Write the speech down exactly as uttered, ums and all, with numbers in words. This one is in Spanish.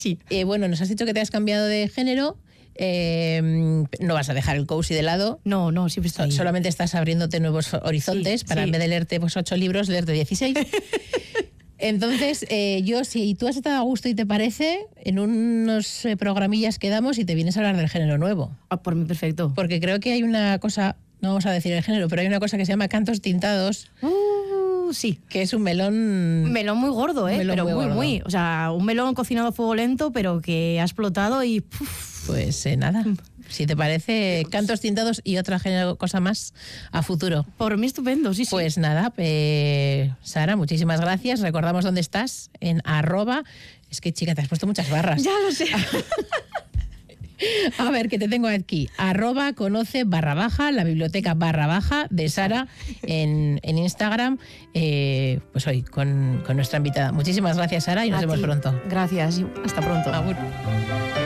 Sí. Eh, bueno, nos has dicho que te has cambiado de género. Eh, no vas a dejar el cozy de lado. No, no, siempre estoy... So- solamente estás abriéndote nuevos horizontes Sí, para sí. en vez de leerte pues, ocho libros, leerte dieciséis. Entonces, eh, yo, si tú has estado a gusto y te parece, en unos eh, programillas quedamos y te vienes a hablar del género nuevo. Ah, por mí, perfecto. Porque creo que hay una cosa, no vamos a decir el género, pero hay una cosa que se llama cantos tintados, Uh, sí. que es un melón... Melón muy gordo, ¿eh? Melón pero muy muy, gordo. muy. O sea, un melón cocinado a fuego lento, pero que ha explotado y... Puf, Pues eh, nada, si te parece, cantos tintados y otra género- cosa más a futuro. por mí estupendo, sí, sí. Pues nada, eh, Sara, muchísimas gracias. Recordamos dónde estás, en arroba. Es que, chica, te has puesto muchas barras. Ya lo sé. A ver, que te tengo aquí. Arroba conoce barra baja, la biblioteca barra baja de Sara en, en Instagram. Eh, pues hoy, con, con nuestra invitada. Muchísimas gracias, Sara, y nos A vemos ti. pronto. Gracias y hasta pronto. Agur.